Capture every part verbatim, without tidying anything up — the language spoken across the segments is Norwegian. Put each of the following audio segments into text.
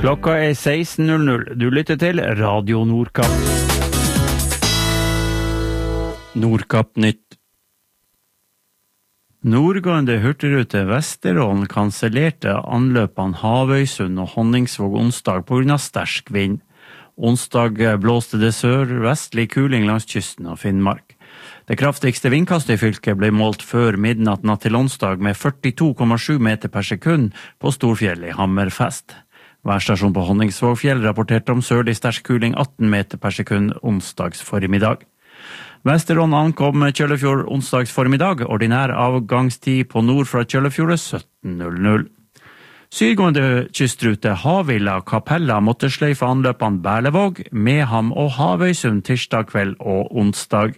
Klokka er seksten null null. Du lytter til Radio Nordkapp. Nordkapp Nytt. Nordgående hurtigrute Vesterålen kansellerte anløpene Havøysund og Honningsvåg onsdag på grunn av sterk vind. Onsdag blåste det sør-vestlig kuling langs kysten av Finnmark. Det kraftigste vindkastet i fylket ble målt før midnatt natt til onsdag med førtito komma sju meter per sekund på Storfjellet i Hammerfest. Værstasjon på Honningsvågfjell rapporterte om sørlig sterk kuling atten meter per sekund onsdags formiddag. Vesterålen ankom Kjøllefjord onsdags formiddag, ordinær avgangstid på nord fra Kjøllefjord sytten null null. Sydgående kystrute Havilla Kapella måtte sløyfe anløpene Berlevåg, Meham og Havøysund tirsdag kveld og onsdag.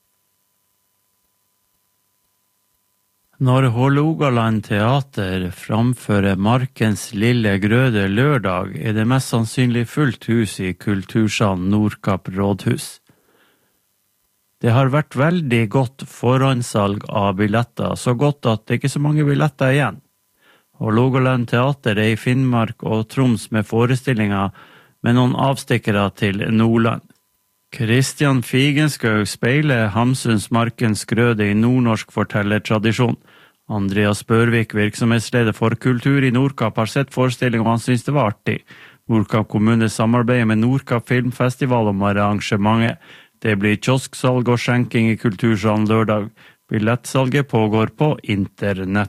Når Hålogaland Teater framfører Markens lille grøde lørdag, er det mest sannsynlig fullt hus i Kultursalen Nordkapp rådhus. Det har vært veldig godt forhåndssalg av billetter, så godt at det ikke er så mange billetter igjen. Hålogaland Teater er i Finnmark og Troms med forestillinger med noen avstikkere til Nordland. Kristian Figenskaug speiler Hamsuns Markens grøde i nordnorsk fortellertradisjon. Andreas Børvik, virksomhetsleder for kultur i Nordkapp, har sett forestilling og han synes det var artig. Nordkapp kommune samarbeider med Nordkapp Filmfestival om arrangementet. Det blir kiosksalg og skjenking i Kultursalen lørdag. Billettsalget pågår på internett.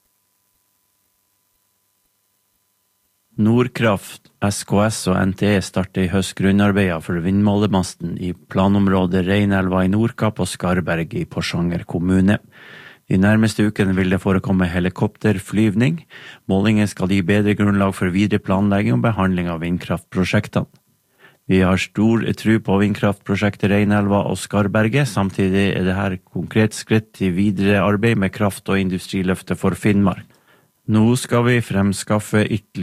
Nordkraft, S K S og N T E starter i høst grunnarbeider for vindmålemasten i planområdet Reinelva i Nordkapp og Skarberg i Porsanger kommune. De nærmeste ukene vil det forekomme helikopterflyvning. Målingen skal gi bedre grunnlag for videre planlegging og behandling av vindkraftprosjektene. Vi har stor tro på vindkraftprosjektet Reinelva og Skarberget, samtidig er det her konkret skritt til videre arbeid med kraft- og industriløftet for Finnmark. Nå skal vi fremskaffe ytterligere